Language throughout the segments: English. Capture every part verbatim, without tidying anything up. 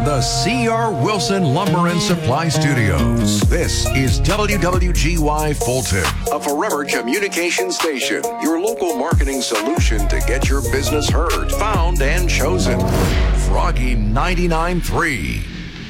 the C R. Wilson Lumber and Supply Studios. This is W W G Y Fulton, a Forever Communication station, your local marketing solution to get your business heard, found, and chosen. Froggy ninety-nine point three.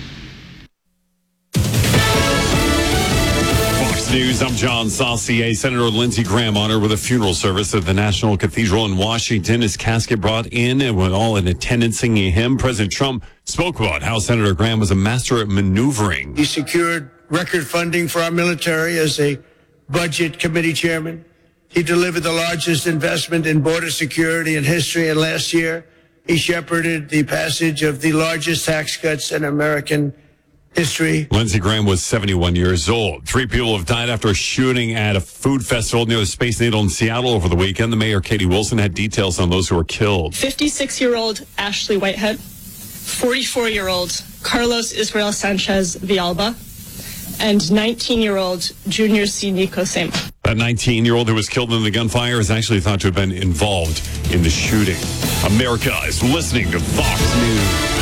News. I'm John Saucier. Senator Lindsey Graham honored with a funeral service at the National Cathedral in Washington. His casket brought in and went all in attendance singing a hymn. President Trump spoke about how Senator Graham was a master at maneuvering. He secured record funding for our military as a budget committee chairman. He delivered the largest investment in border security in history, and last year he shepherded the passage of the largest tax cuts in American history. Lindsey Graham was seventy-one years old. Three people have died after a shooting at a food festival near the Space Needle in Seattle over the weekend. The mayor, Katie Wilson, had details on those who were killed. fifty-six-year-old Ashley Whitehead, forty-four-year-old Carlos Israel Sanchez Villalba, and nineteen-year-old Junior C. Nico Sema. That nineteen-year-old who was killed in the gunfire is actually thought to have been involved in the shooting. America is listening to Fox News.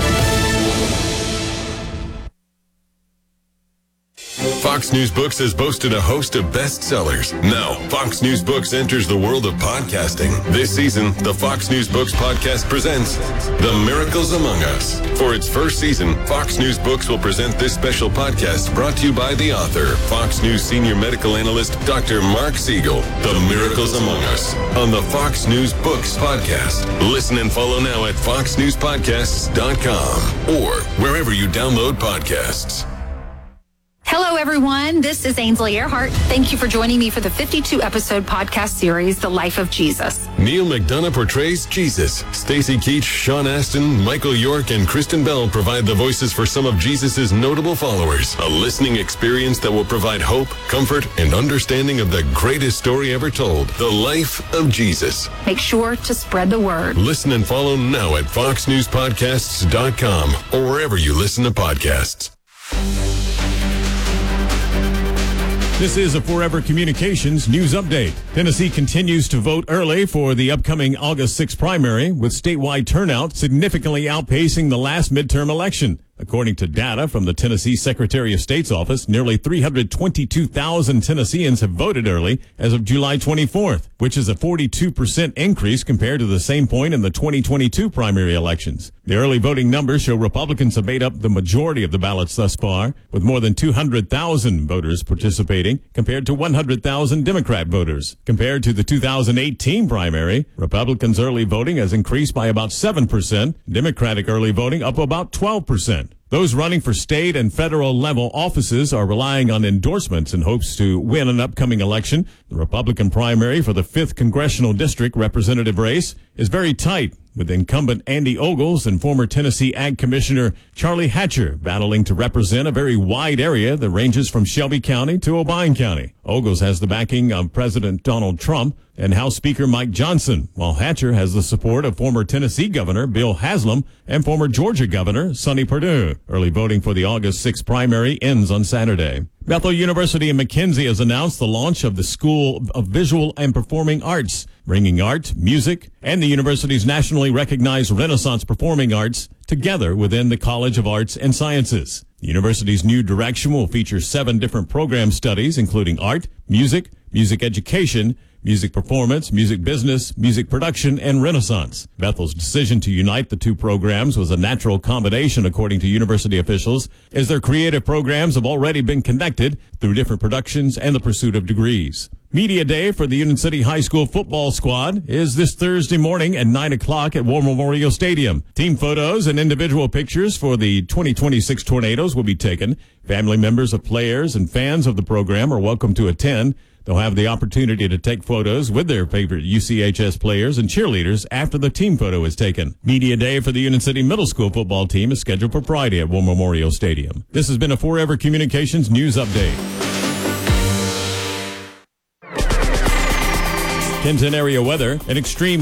Fox News Books has boasted a host of bestsellers. Now, Fox News Books enters the world of podcasting. This season, the Fox News Books podcast presents The Miracles Among Us. For its first season, Fox News Books will present this special podcast brought to you by the author, Fox News senior medical analyst, Doctor Mark Siegel. The Miracles Among Us on the Fox News Books podcast. Listen and follow now at fox news podcasts dot com or wherever you download podcasts. Hello, everyone. This is Ainsley Earhart. Thank you for joining me for the fifty-two episode podcast series, The Life of Jesus. Neil McDonough portrays Jesus. Stacey Keach, Sean Astin, Michael York, and Kristen Bell provide the voices for some of Jesus' notable followers. A listening experience that will provide hope, comfort, and understanding of the greatest story ever told, The Life of Jesus. Make sure to spread the word. Listen and follow now at fox news podcasts dot com or wherever you listen to podcasts. This is a Forever Communications news update. Tennessee continues to vote early for the upcoming August sixth primary, with statewide turnout significantly outpacing the last midterm election. According to data from the Tennessee Secretary of State's office, nearly three hundred twenty-two thousand Tennesseans have voted early as of July twenty-fourth, which is a forty-two percent increase compared to the same point in the twenty twenty-two primary elections. The early voting numbers show Republicans have made up the majority of the ballots thus far, with more than two hundred thousand voters participating compared to one hundred thousand Democrat voters. Compared to the two thousand eighteen primary, Republicans' early voting has increased by about seven percent, Democratic early voting up about twelve percent. Those running for state and federal level offices are relying on endorsements in hopes to win an upcoming election. The Republican primary for the fifth Congressional District representative race is very tight, with incumbent Andy Ogles and former Tennessee Ag Commissioner Charlie Hatcher battling to represent a very wide area that ranges from Shelby County to Obion County. Ogles has the backing of President Donald Trump and House Speaker Mike Johnson, while Hatcher has the support of former Tennessee Governor Bill Haslam and former Georgia Governor Sonny Perdue. Early voting for the August sixth primary ends on Saturday. Bethel University in McKenzie has announced the launch of the School of Visual and Performing Arts, bringing art, music, and the university's nationally recognized Renaissance performing arts together within the College of Arts and Sciences. The university's new direction will feature seven different program studies, including art, music, music education, music performance, music business, music production, and Renaissance. Bethel's decision to unite the two programs was a natural combination, according to university officials, as their creative programs have already been connected through different productions and the pursuit of degrees. Media Day for the Union City High School football squad is this Thursday morning at nine o'clock at War Memorial Stadium. Team photos and individual pictures for the twenty twenty-six Tornadoes will be taken. Family members of players and fans of the program are welcome to attend. They'll have the opportunity to take photos with their favorite U C H S players and cheerleaders after the team photo is taken. Media Day for the Union City Middle School football team is scheduled for Friday at War Memorial Stadium. This has been a Forever Communications news update. Kenton area weather, an extreme